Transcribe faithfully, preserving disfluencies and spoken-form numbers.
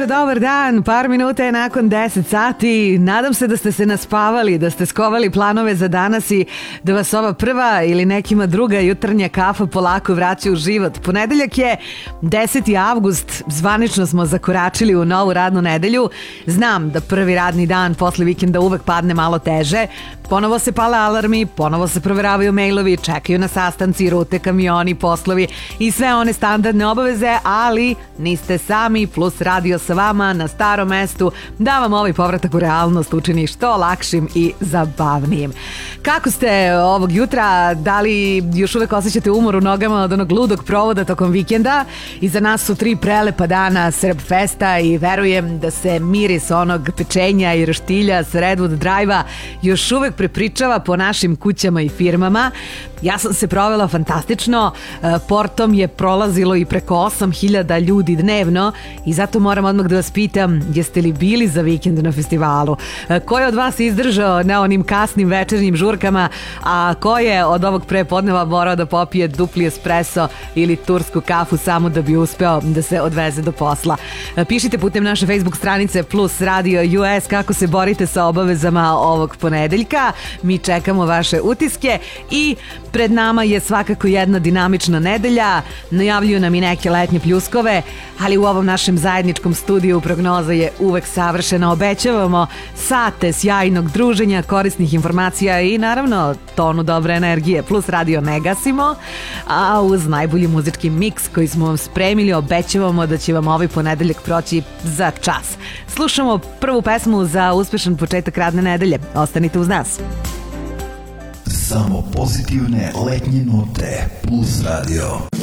dobar dan, par minuta je nakon deset sati. Nadam se da ste se naspavali, da ste skovali planove za danas i da vas ova prva ili nekima druga jutarnja kafa polako vraća u život. Ponedeljak je deseti avgust, zvanično smo zakoračili u novu radnu nedelju. Znam da prvi radni dan posle vikenda uvek padne malo teže. Ponovo se pale alarmi, ponovo se proveravaju mailovi, čekaju na sastanci, rute, kamioni, poslovi i sve one standardne obaveze, ali niste sami, plus radio sa vama na starom mestu da vam ovaj povratak u realnost učini što lakšim i zabavnijim. Kako ste ovog jutra? Da li još uvek osjećate umor u nogama od onog ludog provoda tokom vikenda? Iza nas su tri prelepa dana Srb festa i verujem da se miris onog pečenja i roštilja s Redwood Drive-a još uvek prepričava po našim kućama i firmama. Ja sam se provela fantastično, portom je prolazilo i preko osam hiljada ljudi dnevno i zato moram odmah da vas pitam, jeste li bili za vikend na festivalu? Ko je od vas izdržao na onim kasnim večernjim žurkama, a ko je od ovog prepodneva morao da popije dupli espresso ili tursku kafu samo da bi uspeo da se odveze do posla? Pišite putem naše Facebook stranice Plus Radio U S kako se borite sa obavezama ovog ponedeljka. Mi čekamo vaše utiske i pred nama je svakako jedna dinamična nedelja, najavljuju nam i neke letnje pljuskove, ali u ovom našem zajedničkom studiju prognoza je uvek savršena. Obećavamo sate sjajnog druženja, korisnih informacija i naravno tonu dobre energije. Plus radio ne gasimo, a uz najbolji muzički miks koji smo vam spremili obećavamo da će vam ovaj ponedeljak proći za čas. Slušamo prvu pesmu za uspešan početak radne nedelje. Ostanite uz nas. Samo pozitivne letnje note. Plus Radio.